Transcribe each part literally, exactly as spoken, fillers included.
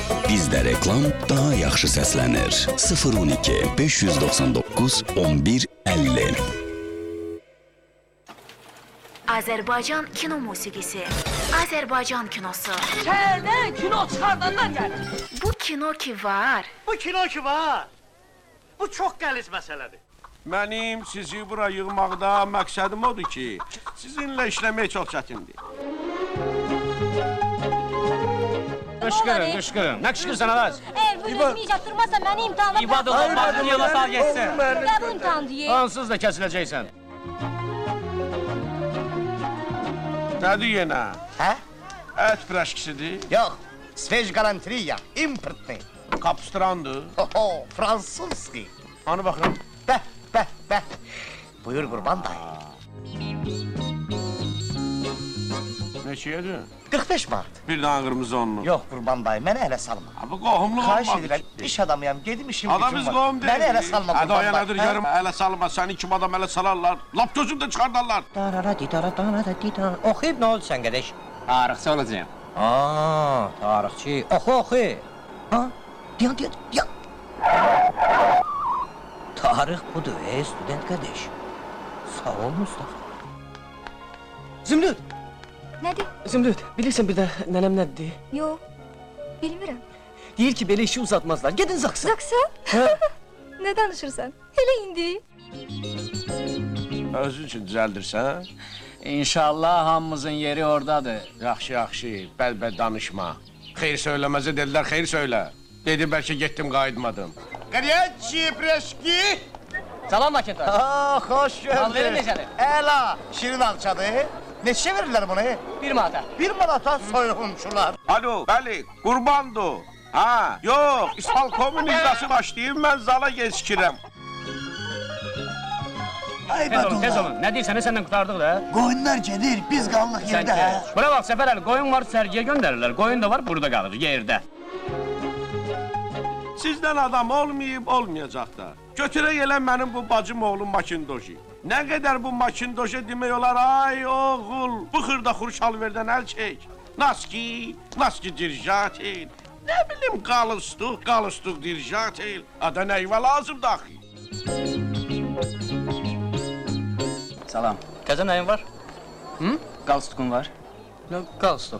Bizdə reklam daha yaxşı səslənir. sıfır on iki beş yüz doxsan doqquz on bir əlli. Azərbaycan kino musiqisi. Azərbaycan kinosu. Şəhərdən kino çıxardanlar gəlir. Bu kino ki var. Bu kino ki var. Bu çox qəliz məsələdir. Mənim sizi bura yığmaqda məqsədim odur ki, sizinlə işləmək çox çətindir. Qışqırın, qışqırın. Nə qışqırsan Araz? Eğer bu resmi icad durmazsa beni imtihanla... İbad olan başını yola sal geçsin. Ya bu imtihan diye. Ansız da kesileceksen. Nədir yenə? Hə? Ət piraşkisidir. Yox, sveç galantriya, importni. Kapstrandır. Oho, fransuzski. Hani baxın. Bəh, bəh, bəh. Buyur Qurban dayı. Neçəyədir? qırx beş manat. Bir dana qırmızı onlu. Yox Qurban dayı, mənə ələ salma. Bu qohumluq Xahiş olmaq edirəm, iş adamıyam, gedim işim Adam biz qohum deyil. Mənə ələ salma Hadi Qurban o yanadır dayı. görüm, ələ salma. Səni kim adam ələ salarlar. Lap gözümdə çıxardarlar. Darara didara darara didara. Oxuyub nə oldu sən qədəş? Tarixçi olacağım. Aa, tarixçi. Oxu, oxu. Ha? Diyan, diyan, diyan. Tarix budur, ey student qədəş. Sağ ol Mustafa. Zümrüt! Nədir? Zümrüt, bilirsən bir də nənəm nədir? Yox, bilmirəm. Deyir ki, belə işi uzatmazlar. Gedin Zaksa. Zaksa? Nə danışırsan? Hele indi. Özün üçün düzəldirsən? İnşallah hamımızın yeri oradadır. Yaxşı, yaxşı, bəl-bəl danışma. Xeyr söyləməzə dedilər, xeyr söylə. Dedi, bəlkə getdim, qayıtmadım. Qariyaçi, preşki! Salam Maketar. Aa, xoş gördük. Alverin necədir? Əla, şirin alçadır. Neçə verirlər bunu? Bir manata. Bir manata soyğunçular. Alo, bəli, qurbandır. Ha, yox, İstalkomun icrası başlayıb, mən zala geçirəm. Ay Tez olun, tez olun. Nə deyirsən, səndən qutardıq da. Qoyunlar gedir, biz qalıq Sən yerdə. keç. Bura bax, Səfər əli, qoyun var, sərgiyə göndərirlər. Qoyun da var, burada qalır, yerdə. Sizdən adam olmayıb, olmayacaq da. Götürək elə mənim bu bacım oğlum Makindoji. Nə qədər bu Makindoji demək olar, ay oğul, bu xırda xurşalverdən əl çək. Naski, naski dirjatil. Nə bilim, qalıstuq, qalıstuq dirjatil. Ada nəyvə lazım daxil. Salam. Təzə nəyin var? Hı? Qalstukun var. Nə qalstuk?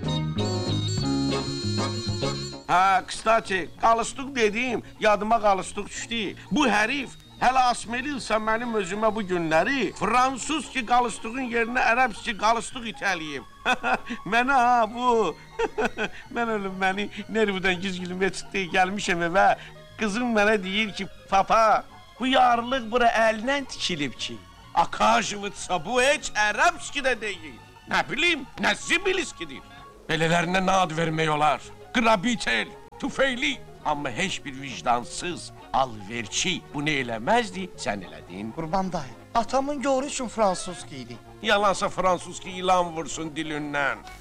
Ha, kstati, qalıstuq dediyim, yadıma qalıstuq düşdü. Bu hərif hələ asmelilsə mənim özümə bu günləri fransuz ki qalıstuğun yerinə ərəb ki qalıstuq itəliyib. Mənə ha bu. Mən ölüm məni nervdən gizgilmə çıxdı, gəlmişəm evə. Qızım mənə deyir ki, papa, bu yarlıq bura əlindən tikilib ki. Akajivitsa bu heç ərəbski də deyil. Nə bilim, nə zibiliskidir. Belələrinə nə ad vermək olar? Qrabitel, tüfeyli. Amma heç bir vicdansız, alverçi bunu eləməzdi, sən elədin. Qurban dayı, atamın yoru üçün fransuz giydi. Yalansa fransuz ki ilan vursun dilindən.